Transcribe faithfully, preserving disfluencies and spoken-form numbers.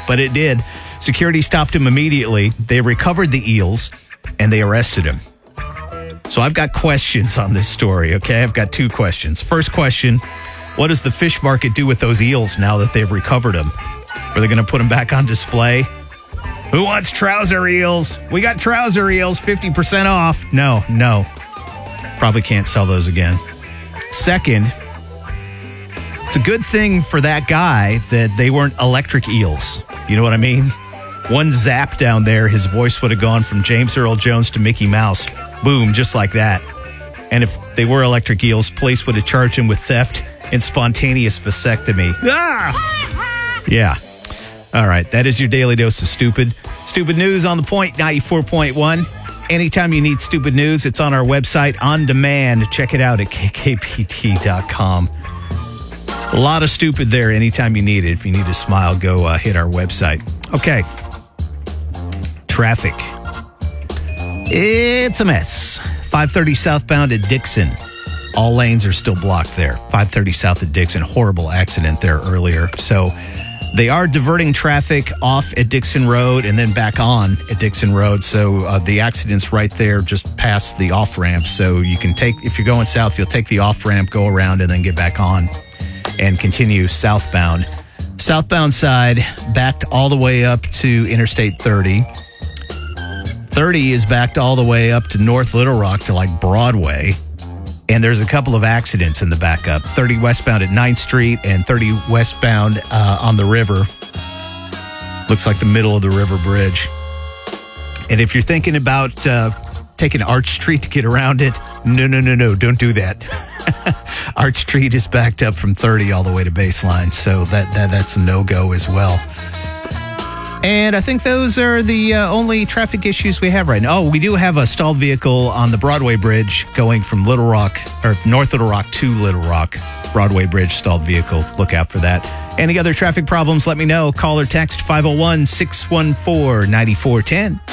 but it did. Security stopped him immediately. They recovered the eels, and they arrested him. So I've got questions on this story, okay? I've got two questions. First question, what does the fish market do with those eels now that they've recovered them? Are they going to put them back on display? Who wants trouser eels? We got trouser eels, fifty percent off. No, no. Probably can't sell those again. Second, it's a good thing for that guy that they weren't electric eels. You know what I mean? One zap down there, his voice would have gone from James Earl Jones to Mickey Mouse. Boom, just like that. And if they were electric eels, police would have charged him with theft and spontaneous vasectomy. Ah! Yeah. All right, that is your daily dose of stupid. Stupid news on the point, ninety-four point one. Anytime you need stupid news, it's on our website on demand. Check it out at k k p t dot com. A lot of stupid there anytime you need it. If you need a smile, go uh, hit our website. Okay. Traffic. It's a mess. five thirty southbound at Dixon. All lanes are still blocked there. five thirty south at Dixon. Horrible accident there earlier. So they are diverting traffic off at Dixon Road and then back on at Dixon Road. So uh, the accident's right there just past the off-ramp. So you can take, if you're going south, you'll take the off-ramp, go around, and then get back on and continue southbound. Southbound side backed all the way up to Interstate thirty. thirty is backed all the way up to North Little Rock to like Broadway. And there's a couple of accidents in the backup. thirty westbound at ninth Street and thirty westbound uh, on the river. Looks like the middle of the river bridge. And if you're thinking about uh, taking Arch Street to get around it, no, no, no, no, don't do that. Arch Street is backed up from thirty all the way to Baseline. So that, that that's a no-go as well. And I think those are the uh, only traffic issues we have right now. Oh, we do have a stalled vehicle on the Broadway Bridge going from Little Rock, or North Little Rock to Little Rock. Broadway Bridge stalled vehicle. Look out for that. Any other traffic problems, let me know. Call or text five oh one, six one four, nine four one oh.